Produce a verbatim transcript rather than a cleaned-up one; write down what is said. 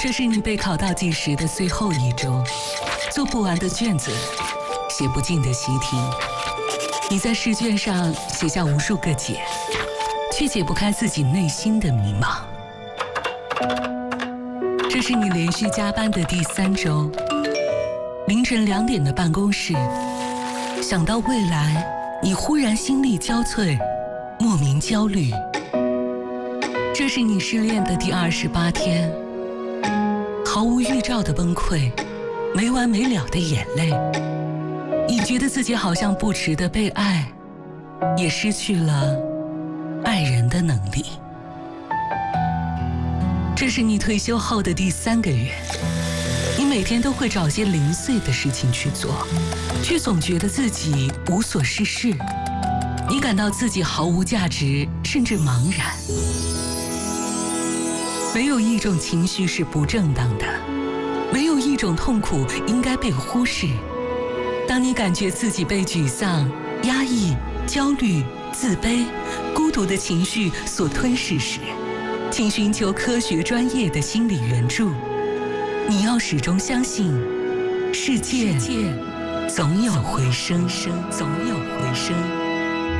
这是你备考倒计时的最后一周，做不完的卷子，写不尽的习题。你在试卷上写下无数个解，却解不开自己内心的迷茫。这是你连续加班的第三周，凌晨两点的办公室，想到未来，你忽然心力交瘁，莫名焦虑。这是你失恋的第二十八天，毫无预兆的崩溃，没完没了的眼泪。你觉得自己好像不值得被爱，也失去了爱人的能力。这是你退休后的第三个月，你每天都会找些零碎的事情去做，却总觉得自己无所事事。你感到自己毫无价值，甚至茫然。没有一种情绪是不正当的，没有一种痛苦应该被忽视。当你感觉自己被沮丧、压抑、焦虑、自卑、孤独的情绪所吞噬时，请寻求科学专业的心理援助。你要始终相信，世界总有回声，总有回声。